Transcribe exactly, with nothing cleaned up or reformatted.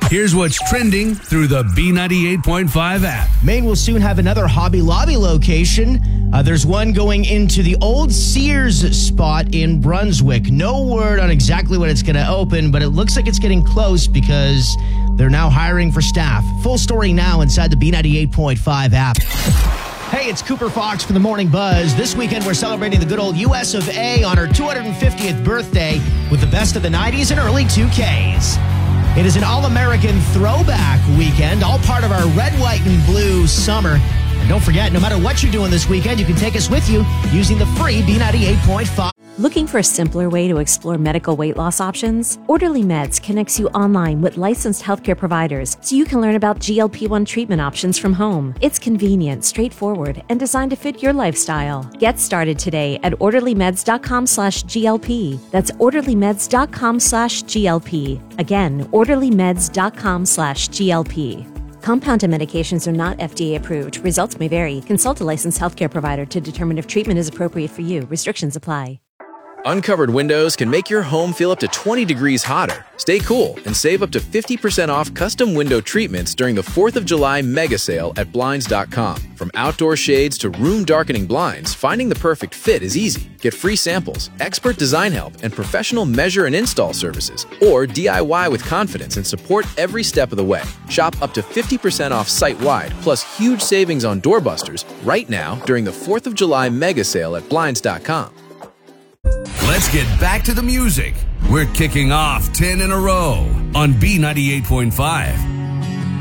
Here's what's trending through the B ninety-eight point five app. Maine will soon have another Hobby Lobby location. Uh, there's one going into the old Sears spot in Brunswick. No word on exactly when it's going to open, but it looks like it's getting close because they're now hiring for staff. Full story now inside the B ninety-eight point five app. Hey, it's Cooper Fox for the Morning Buzz. This weekend, we're celebrating the good old U S of A on her two hundred fiftieth birthday with the best of the nineties and early two Ks. It is an all-American throwback weekend, all part of our red, white, and blue summer. And don't forget, no matter what you're doing this weekend, you can take us with you using the free B ninety-eight point five. Looking for a simpler way to explore medical weight loss options? Orderly Meds connects you online with licensed healthcare providers so you can learn about G L P one treatment options from home. It's convenient, straightforward, and designed to fit your lifestyle. Get started today at orderlymeds.com slash GLP. That's orderlymeds.com slash GLP. Again, orderlymeds.com slash GLP. Compounded medications are not F D A approved. Results may vary. Consult a licensed healthcare provider to determine if treatment is appropriate for you. Restrictions apply. Uncovered windows can make your home feel up to twenty degrees hotter. Stay cool and save up to fifty percent off custom window treatments during the fourth of July mega sale at Blinds dot com. From outdoor shades to room darkening blinds, finding the perfect fit is easy. Get free samples, expert design help, and professional measure and install services. Or D I Y with confidence and support every step of the way. Shop up to fifty percent off site-wide, plus huge savings on doorbusters right now during the fourth of July mega sale at Blinds dot com. Let's get back to the music. We're kicking off ten in a row on B ninety-eight point five.